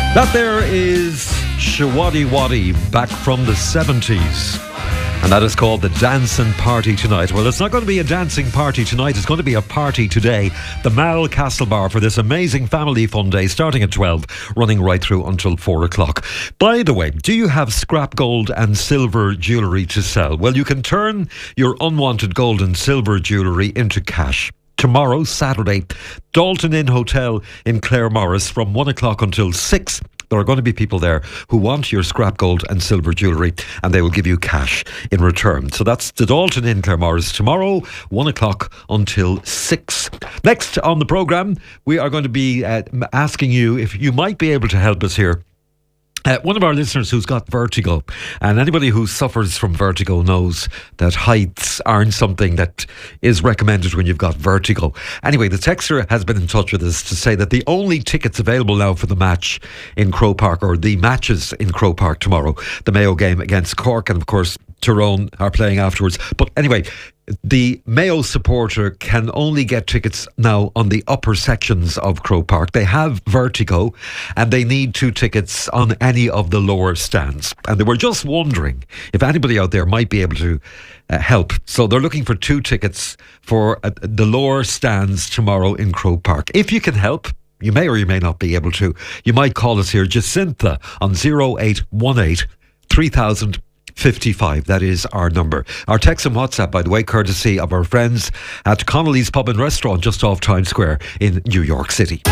That there is Shawadi Wadi, back from the 70s. And that is called the Dancing Party Tonight. Well, it's not going to be a dancing party tonight. It's going to be a party today. The Mal Castle Bar for this amazing family fun day, starting at 12, running right through until 4 o'clock. By the way, do you have scrap gold and silver jewellery to sell? Well, you can turn your unwanted gold and silver jewellery into cash. Tomorrow, Saturday, Dalton Inn Hotel in Claremorris from 1 o'clock until 6. There are going to be people there who want your scrap gold and silver jewellery, and they will give you cash in return. So that's the Dalton Inn Claremorris tomorrow, 1 o'clock until 6. Next on the programme, we are going to be asking you if you might be able to help us here. One of our listeners who's got vertigo, and anybody who suffers from vertigo knows that heights aren't something that is recommended when you've got vertigo. Anyway, the texter has been in touch with us to say that the only tickets available now for the match in Croke Park, or the matches in Croke Park tomorrow, the Mayo game against Cork, and of course Tyrone are playing afterwards. But anyway, the Mayo supporter can only get tickets now on the upper sections of Croke Park. They have vertigo and they need 2 tickets on any of the lower stands. And they were just wondering if anybody out there might be able to help. So they're looking for 2 tickets for the lower stands tomorrow in Croke Park. If you can help, you may or you may not be able to. You might call us here, Jacinta, on 0818 3000 55. That is our number. Our text and WhatsApp, by the way, courtesy of our friends at Connolly's Pub and Restaurant just off Times Square in New York City.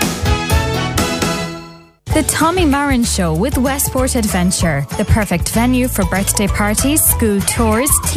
The Tommy Marin Show with Westport Adventure, the perfect venue for birthday parties, school tours,